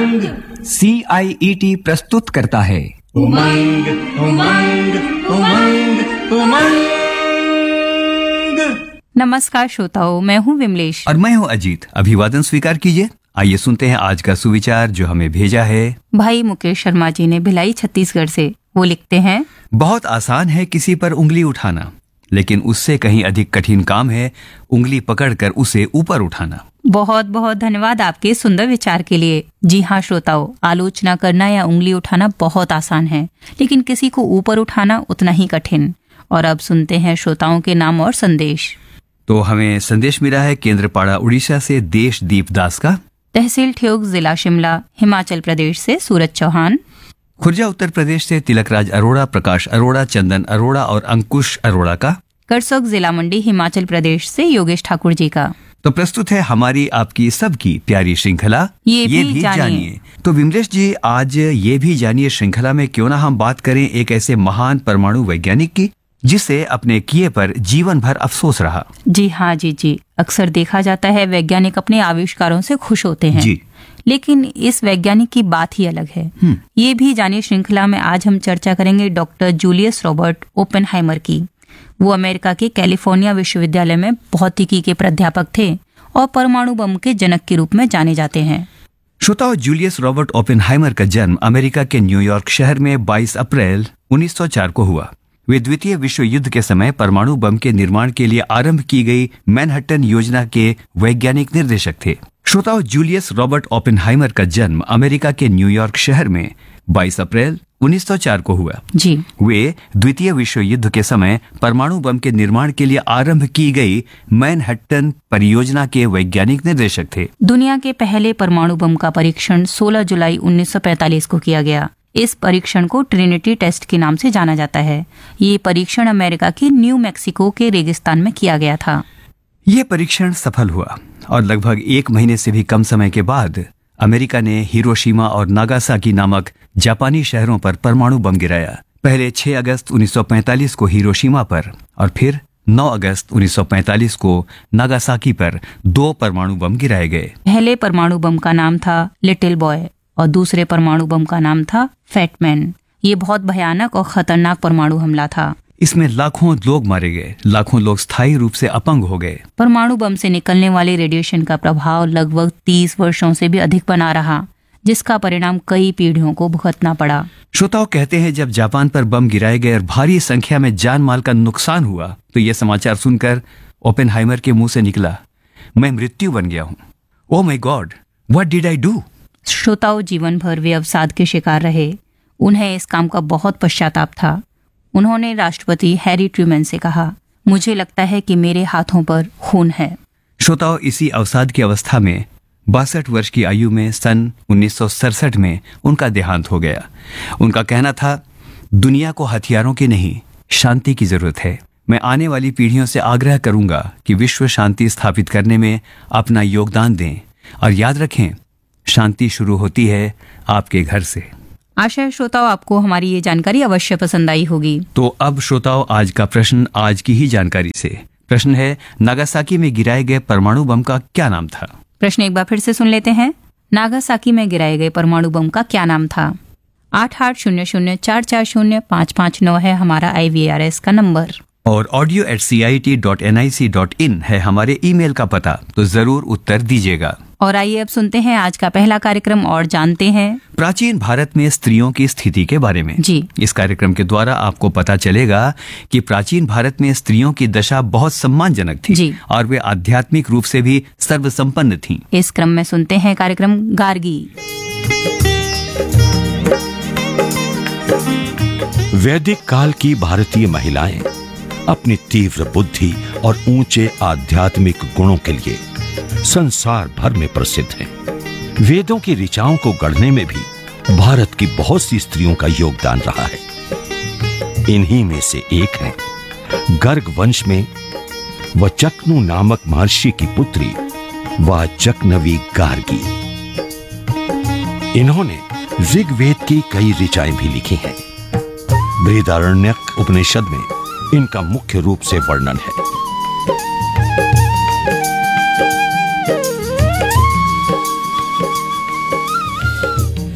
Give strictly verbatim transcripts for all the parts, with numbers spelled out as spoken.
उमंग सी आई E T प्रस्तुत करता है उमंग उमंग उमंग उमंग। नमस्कार श्रोताओं, मैं हूँ विमलेश और मैं हूँ अजीत। अभिवादन स्वीकार कीजिए। आइए सुनते हैं आज का सुविचार जो हमें भेजा है भाई मुकेश शर्मा जी ने भिलाई छत्तीसगढ़ से। वो लिखते हैं, बहुत आसान है किसी पर उंगली उठाना, लेकिन उससे कहीं अधिक कठिन काम है उंगली पकड़कर उसे ऊपर उठाना। बहुत बहुत धन्यवाद आपके सुंदर विचार के लिए। जी हाँ श्रोताओं, आलोचना करना या उंगली उठाना बहुत आसान है, लेकिन किसी को ऊपर उठाना उतना ही कठिन। और अब सुनते हैं श्रोताओं के नाम और संदेश। तो हमें संदेश मिला है केंद्रपाड़ा उड़ीसा से देशदीप दास का, तहसील ठियोग, जिला शिमला, हिमाचल प्रदेश से सूरज चौहान, खुर्जा उत्तर प्रदेश से तिलकराज अरोड़ा, प्रकाश अरोड़ा, चंदन अरोड़ा और अंकुश अरोड़ा का, करसोग जिला मंडी, हिमाचल प्रदेश से योगेश ठाकुर जी का। तो प्रस्तुत है हमारी आपकी सबकी प्यारी श्रृंखला ये भी, भी जानिए। तो विमलेश जी, आज ये भी जानिए श्रृंखला में क्यों ना हम बात करें एक ऐसे महान परमाणु वैज्ञानिक की जिसे अपने किए पर जीवन भर अफसोस रहा। जी हाँ जी जी अक्सर देखा जाता है वैज्ञानिक अपने आविष्कारों से खुश होते हैं जी, लेकिन इस वैज्ञानिक की बात ही अलग है। ये भी जानिए श्रृंखला में आज हम चर्चा करेंगे डॉक्टर जूलियस रॉबर्ट ओपेनहाइमर की। वो अमेरिका के कैलिफोर्निया विश्वविद्यालय में भौतिकी के प्राध्यापक थे और परमाणु बम के जनक के रूप में जाने जाते हैं। श्रोताओं, जूलियस रॉबर्ट ओपेनहाइमर का जन्म अमेरिका के न्यूयॉर्क शहर में बाईस अप्रैल उन्नीस सौ चार को हुआ। वे द्वितीय विश्व युद्ध के समय परमाणु बम के निर्माण के लिए आरंभ की गई मैनहट्टन योजना के वैज्ञानिक निर्देशक थे। श्रोताओं, जूलियस रॉबर्ट ओपेनहाइमर का जन्म अमेरिका के न्यूयॉर्क शहर में बाईस अप्रैल उन्नीस सौ चार को हुआ। जी। वे द्वितीय विश्व युद्ध के समय परमाणु बम के निर्माण के लिए आरंभ की गई मैनहट्टन परियोजना के वैज्ञानिक निर्देशक थे। दुनिया के पहले परमाणु बम का परीक्षण सोलह जुलाई उन्नीस सौ पैंतालीस को किया गया। इस परीक्षण को ट्रिनिटी टेस्ट के नाम से जाना जाता है। ये परीक्षण अमेरिका के न्यू मैक्सिको के रेगिस्तान में किया गया था। ये परीक्षण सफल हुआ और लगभग एक महीने से भी कम समय के बाद अमेरिका ने हिरोशिमा और नागासाकी नामक जापानी शहरों पर परमाणु बम गिराया। पहले छह अगस्त उन्नीस सौ पैंतालीस को हिरोशिमा पर और फिर नौ अगस्त उन्नीस सौ पैंतालीस को नागासाकी पर दो परमाणु बम गिराए गए। पहले परमाणु बम का नाम था लिटिल बॉय और दूसरे परमाणु बम का नाम था फैटमैन। ये बहुत भयानक और खतरनाक परमाणु हमला था। इसमें लाखों लोग मारे गए, लाखों लोग स्थायी रूप से अपंग हो गए। परमाणु बम से निकलने वाले रेडिएशन का प्रभाव लगभग तीस वर्षों से भी अधिक बना रहा, जिसका परिणाम कई पीढ़ियों को भुगतना पड़ा। श्रोताओ कहते हैं, जब जापान पर बम गिराए गए और भारी संख्या में जान माल का नुकसान हुआ तो यह समाचार सुनकर ओपेनहाइमर के मुंह से निकला, मैं मृत्यु बन गया हूँ। Oh my God, what did I do. श्रोताओं, जीवन भर वे अवसाद के शिकार रहे। उन्हें इस काम का बहुत पश्चाताप था। उन्होंने राष्ट्रपति हैरी ट्रूमैन से कहा, मुझे लगता है कि मेरे हाथों पर खून है। श्रोताओं, इसी अवसाद की अवस्था में बासठ वर्ष की आयु में सन उन्नीस सौ सड़सठ में उनका देहांत हो गया। उनका कहना था, दुनिया को हथियारों की नहीं, शांति की जरूरत है। मैं आने वाली पीढ़ियों से आग्रह करूंगा कि विश्व शांति स्थापित करने में अपना योगदान दें और याद रखें, शांति शुरू होती है आपके घर से। आशा है श्रोताओं आपको हमारी ये जानकारी अवश्य पसंद आई होगी। तो अब श्रोताओं, आज का प्रश्न आज की ही जानकारी से। प्रश्न है, नागासाकी में गिराए गए परमाणु बम का क्या नाम था। प्रश्न एक बार फिर से सुन लेते हैं। नागासाकी में गिराए गए परमाणु बम का क्या नाम था। आठ आठ शून्य शून्य चार चार शून्य पाँच पाँच नौ है हमारा आई वी आर एस का नंबर और audio eight C I T dot N I C dot in है हमारे ईमेल का पता। तो जरूर उत्तर दीजिएगा। और आइए अब सुनते हैं आज का पहला कार्यक्रम और जानते हैं प्राचीन भारत में स्त्रियों की स्थिति के बारे में। जी। इस कार्यक्रम के द्वारा आपको पता चलेगा कि प्राचीन भारत में स्त्रियों की दशा बहुत सम्मानजनक थी। जी। और वे आध्यात्मिक रूप से भी सर्वसंपन्न थीं। इस क्रम में सुनते हैं कार्यक्रम गार्गी। वैदिक काल की भारतीय महिलाएं अपनी तीव्र बुद्धि और ऊंचे आध्यात्मिक गुणों के लिए संसार भर में प्रसिद्ध हैं। वेदों की ऋचाओं को गढ़ने में भी भारत की बहुत सी स्त्रियों का योगदान रहा है। इन्हीं में से एक है गर्ग वंश में वचक्नु नामक महर्षि की पुत्री वाचक्नवी गार्गी। इन्होंने ऋग्वेद की कई ऋचाएं भी लिखी हैं। बृहदारण्यक उपनिषद में इनका मुख्य रूप से वर्णन है।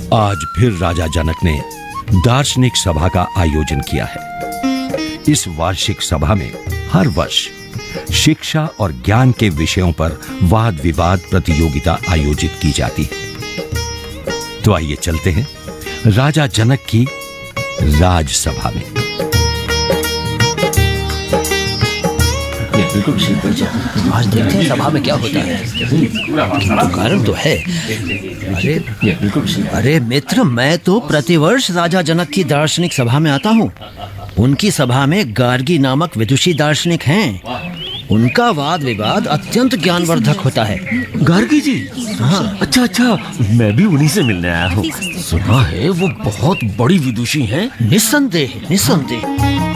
आज फिर राजा जनक ने दार्शनिक सभा का आयोजन किया है। इस वार्षिक सभा में हर वर्ष शिक्षा और ज्ञान के विषयों पर वाद विवाद प्रतियोगिता आयोजित की जाती है। तो आइए चलते हैं राजा जनक की राजसभा में। आज देखते हैं सभा में क्या होता है। तो कारण तो है। अरे अरे मित्र, मैं तो प्रतिवर्ष राजा जनक की दार्शनिक सभा में आता हूँ। उनकी सभा में गार्गी नामक विदुषी दार्शनिक हैं। उनका वाद विवाद अत्यंत ज्ञानवर्धक होता है। गार्गी जी? हाँ। अच्छा अच्छा, मैं भी उन्हीं से मिलने आया हूँ। सुना है वो बहुत बड़ी विदुषी हैं। निस्संदेह निस्संदेह।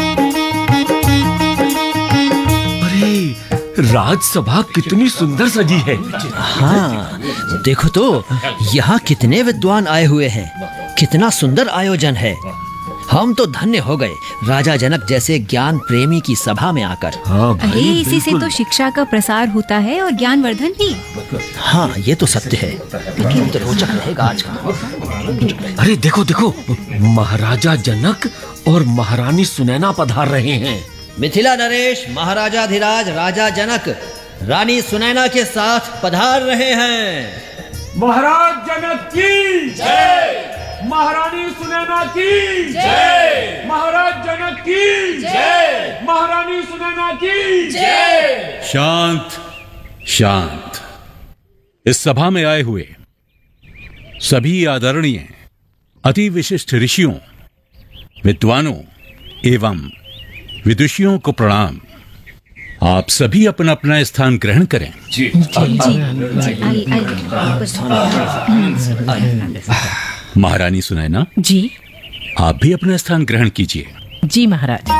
राजसभा कितनी सुंदर सजी है। हाँ, देखो तो यहाँ कितने विद्वान आए हुए हैं। कितना सुंदर आयोजन है। हम तो धन्य हो गए राजा जनक जैसे ज्ञान प्रेमी की सभा में आकर। हाँ भाई, अरे इसी से तो शिक्षा का प्रसार होता है और ज्ञानवर्धन भी। हाँ, ये तो सत्य है। लेकिन तो रोचक रहेगा आज का। अरे देखो देखो, महाराजा जनक और महारानी सुनैना पधार रहे हैं। मिथिला नरेश महाराजाधिराज राजा जनक रानी सुनैना के साथ पधार रहे हैं। महाराज जनक की जय, महारानी सुनैना की जय, महाराज जनक की जय, महारानी सुनैना की जय। शांत शांत। इस सभा में आए हुए सभी आदरणीय अति विशिष्ट ऋषियों, विद्वानों एवं विदुषियों को प्रणाम। आप सभी अपना अपना स्थान ग्रहण करें। जी जी। महारानी सुनैना जी, आप भी अपना स्थान ग्रहण कीजिए। जी महाराज।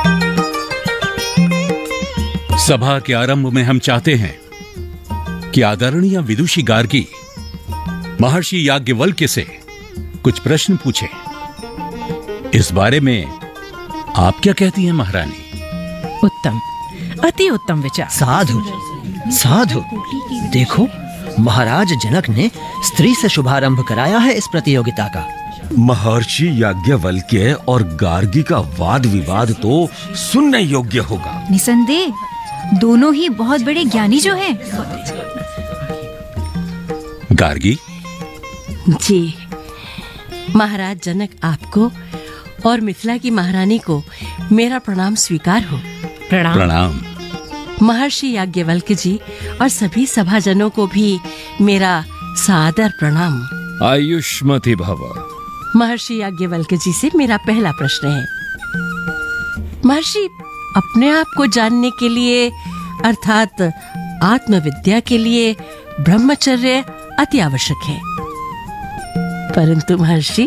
सभा के आरंभ में हम चाहते हैं कि आदरणीय विदुषी गार्गी महर्षि याज्ञवल्क्य से कुछ प्रश्न पूछें। इस बारे में आप क्या कहती हैं महारानी? उत्तम, अति उत्तम विचार। साधु साधु। देखो, महाराज जनक ने स्त्री से शुभारंभ कराया है इस प्रतियोगिता का। महर्षि याज्ञवल्क्य और गार्गी का वाद विवाद तो सुनने योग्य होगा। निसंदेह दोनों ही बहुत बड़े ज्ञानी जो हैं। गार्गी जी, महाराज जनक आपको और मिथिला की महारानी को मेरा प्रणाम स्वीकार हो। प्रणाम। प्रणाम। महर्षि याज्ञवल्क्य जी और सभी सभाजनों को भी मेरा सादर प्रणाम। आयुष्मती भव। महर्षि याज्ञवल्क्य जी से मेरा पहला प्रश्न है। महर्षि, अपने आप को जानने के लिए अर्थात आत्मविद्या के लिए ब्रह्मचर्य अति आवश्यक है। परंतु महर्षि,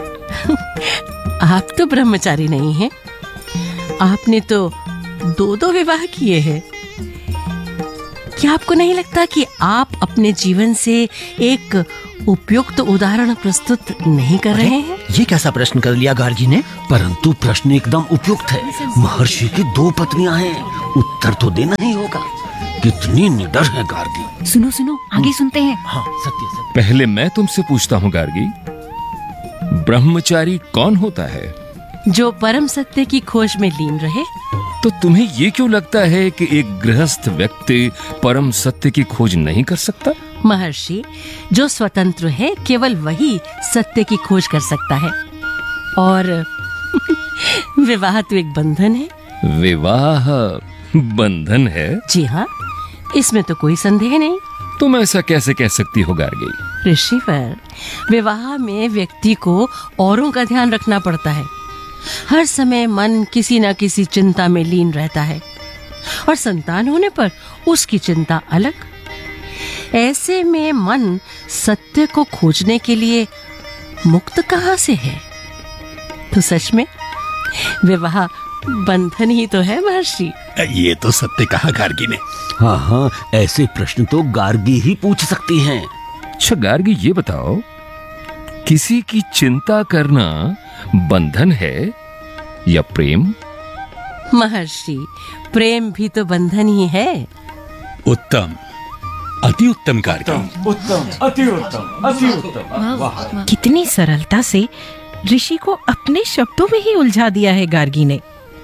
आप तो ब्रह्मचारी नहीं हैं। आपने तो दो दो विवाह किए हैं। क्या आपको नहीं लगता कि आप अपने जीवन से एक उपयुक्त उदाहरण प्रस्तुत नहीं कर रहे हैं? ये कैसा प्रश्न कर लिया गार्गी ने? परंतु प्रश्न एकदम उपयुक्त है। महर्षि की दो पत्नियां हैं, उत्तर तो देना ही होगा। कितनी निडर है गार्गी। सुनो सुनो, आगे सुनते हैं। हाँ, सत्य सत्य। पहले मैं तुमसे पूछता हूँ गार्गी, ब्रह्मचारी कौन होता है? जो परम सत्य की खोज में लीन रहे। तो तुम्हें ये क्यों लगता है कि एक गृहस्थ व्यक्ति परम सत्य की खोज नहीं कर सकता? महर्षि, जो स्वतंत्र है केवल वही सत्य की खोज कर सकता है। और विवाह तो एक बंधन है। विवाह बंधन है? जी हाँ, इसमें तो कोई संदेह नहीं। तुम ऐसा कैसे कह सकती हो गार्गी? ऋषिवर, विवाह में व्यक्ति को औरों का ध्यान रखना पड़ता है। हर समय मन किसी न किसी चिंता में लीन रहता है और संतान होने पर उसकी चिंता अलग। ऐसे में मन सत्य को खोजने के लिए मुक्त कहाँ से है? तो सच में विवाह बंधन ही तो है महर्षि। ये तो सत्य कहा गार्गी ने। हाँ हाँ, ऐसे प्रश्न तो गार्गी ही पूछ सकती हैं। अच्छा गार्गी, ये बताओ, किसी की चिंता करना बंधन है या प्रेम? महर्षि, प्रेम भी तो बंधन ही है। उत्तम। अति उत्तम गार्गी। उत्तम, अति उत्तम, अति उत्तम। वाह। कितनी सरलता से ऋषि को अपने शब्दों में ही उलझा दिया है गार्गी ने।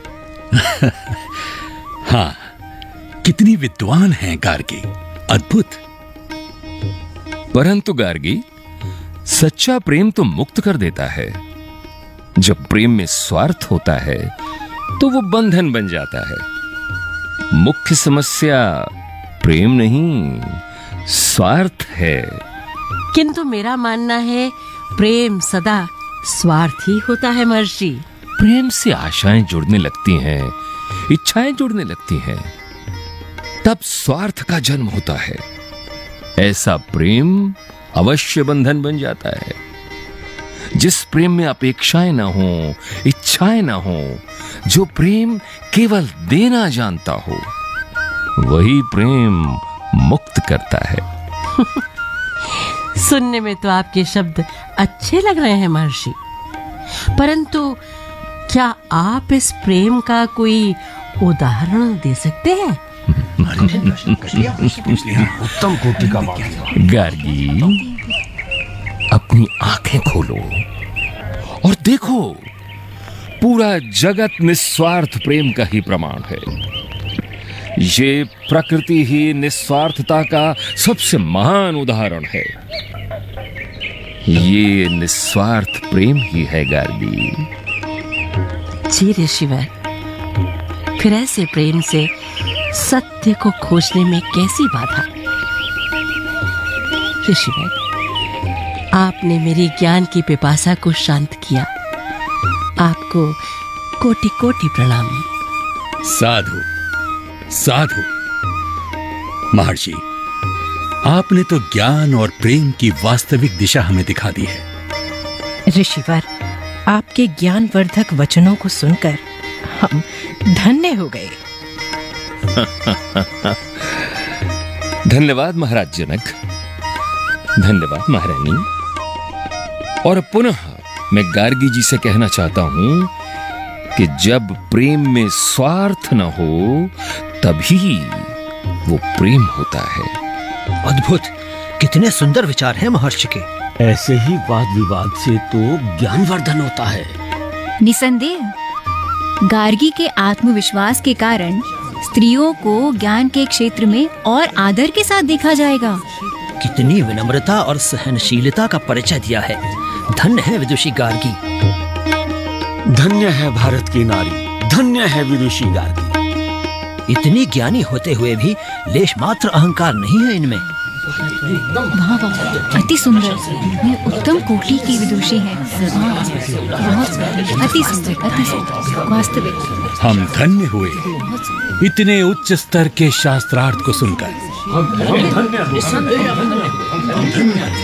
हाँ, कितनी विद्वान हैं गार्गी, अद्भुत। परंतु गार्गी, सच्चा प्रेम तो मुक्त कर देता है। जब प्रेम में स्वार्थ होता है तो वो बंधन बन जाता है। मुख्य समस्या प्रेम नहीं, स्वार्थ है। किंतु मेरा मानना है प्रेम सदा स्वार्थ ही होता है महर्षि। प्रेम से आशाएं जुड़ने लगती हैं, इच्छाएं जुड़ने लगती हैं, तब स्वार्थ का जन्म होता है। ऐसा प्रेम अवश्य बंधन बन जाता है। जिस प्रेम में अपेक्षाएं ना हो, इच्छाएं ना हो, जो प्रेम केवल देना जानता हो, वही प्रेम मुक्त करता है। सुनने में तो आपके शब्द अच्छे लग रहे हैं महर्षि, परंतु क्या आप इस प्रेम का कोई उदाहरण दे सकते हैं? उत्तम कोटि का बात। गार्गी, अपनी आंखें खोलो और देखो, पूरा जगत निस्वार्थ प्रेम का ही प्रमाण है। ये प्रकृति ही निस्वार्थता का सबसे महान उदाहरण है। ये निस्वार्थ प्रेम ही है गार्गी। जी ऋषिवर, फिर ऐसे प्रेम से सत्य को खोजने में कैसी बाधा? ऋषिवर, आपने मेरी ज्ञान की पिपासा को शांत किया। आपको कोटि कोटि प्रणाम। साधु साधु। महर्षि, आपने तो ज्ञान और प्रेम की वास्तविक दिशा हमें दिखा दी है। ऋषिवर, आपके ज्ञानवर्धक वचनों को सुनकर हम धन्य हो गए। धन्यवाद महाराज जनक, धन्यवाद महारानी। और पुनः मैं गार्गी जी से कहना चाहता हूं कि जब प्रेम में स्वार्थ न हो, तभी वो प्रेम होता है। अद्भुत, कितने सुंदर विचार हैं महर्षि के। ऐसे ही वाद विवाद से तो ज्ञानवर्धन होता है। निसंदेह गार्गी के आत्मविश्वास के कारण स्त्रियों को ज्ञान के क्षेत्र में और आदर के साथ देखा जाएगा। कितनी विनम्रता और सहनशीलता का परिचय दिया है। धन्य है विदुषी गार्गी। धन्य है भारत की नारी, धन्य है विदुषी गार्गी। इतनी ज्ञानी होते हुए भी लेश मात्र अहंकार नहीं है इनमें। वाह वाह, अति सुंदर, ये उत्तम कोटि की विदुषी है। बहुत अति सुंदर, अति सुंदर, वास्तविक। हम धन्य हुए इतने उच्च स्तर के शास्त्रार्थ को सुनकर। हम धन्य।